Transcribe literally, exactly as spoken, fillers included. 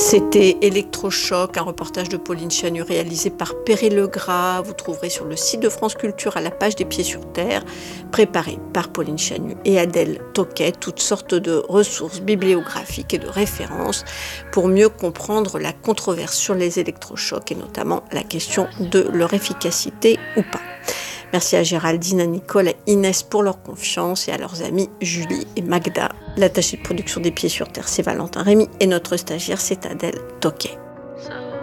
C'était Électrochoc, un reportage de Pauline Chanu réalisé par Perret Legras. Vous trouverez sur le site de France Culture à la page des Pieds sur Terre, préparé par Pauline Chanu et Adèle Toquet, toutes sortes de ressources bibliographiques et de références pour mieux comprendre la controverse sur les électrochocs et notamment la question de leur efficacité ou pas. Merci à Géraldine, à Nicole, à Inès pour leur confiance et à leurs amis Julie et Magda. L'attaché de production des Pieds sur Terre, c'est Valentin Rémy et notre stagiaire, c'est Adèle Toquet.